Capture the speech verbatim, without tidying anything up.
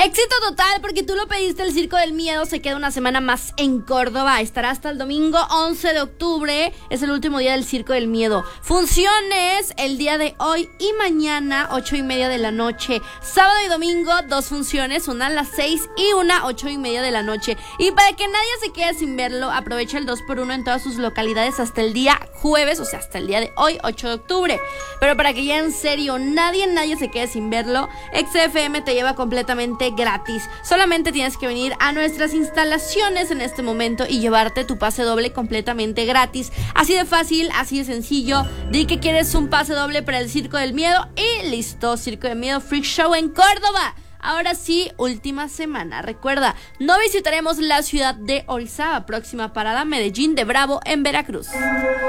Éxito total, porque tú lo pediste. El Circo del Miedo se queda una semana más en Córdoba. Estará hasta el domingo once de octubre. Es el último día del Circo del Miedo. Funciones el día de hoy y mañana, ocho y media de la noche. Sábado y domingo, dos funciones, una a las seis y una ocho y media de la noche. Y para que nadie se quede sin verlo, aprovecha el dos por uno en todas sus localidades hasta el día jueves, o sea, hasta el día de hoy, ocho de octubre. Pero para que ya en serio nadie, nadie se quede sin verlo, X F M te lleva completamente gratis. Solamente tienes que venir a nuestras instalaciones en este momento y llevarte tu pase doble completamente gratis. Así de fácil, así de sencillo. Di que quieres un pase doble para el Circo del Miedo y listo. Circo del Miedo Freak Show en Córdoba. Ahora sí, última semana. Recuerda, no visitaremos la ciudad de Orizaba. Próxima parada, Medellín de Bravo en Veracruz.